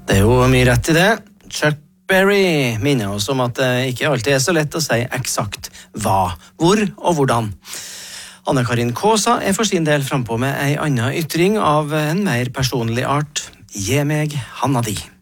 Det er jo mye rett i det. Chuck Berry minner oss om at det ikke alltid er så lett å si eksakt hva, hvor og hvordan. Anne-Karin Kåsa er for sin del frempå med en annen ytring av en mer personlig art. Gi meg handa di.